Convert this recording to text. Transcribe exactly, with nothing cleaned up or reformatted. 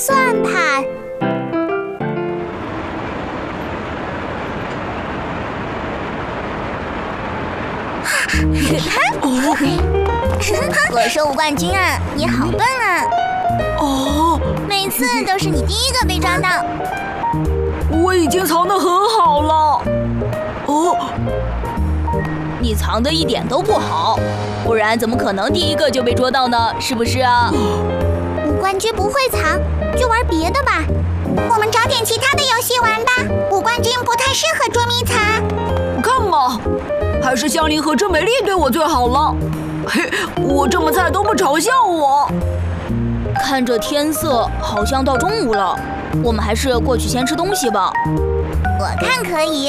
算盘。我说吴冠军啊，你好笨啊！ 哦， 每次都是你第一个被抓到。 我已经藏得很好了。哦， 你藏得一点都不好，不然怎么可能第一个就被捉到呢？是不是啊？ 吴冠军不会藏，就玩别的吧。我们找点其他的游戏玩吧。吴冠军不太适合捉迷藏。 看嘛，还是香菱和甄美丽对我最好了。嘿，我这么菜都不嘲笑我。 看这天色，好像到中午了，我们还是过去先吃东西吧。 我看可以。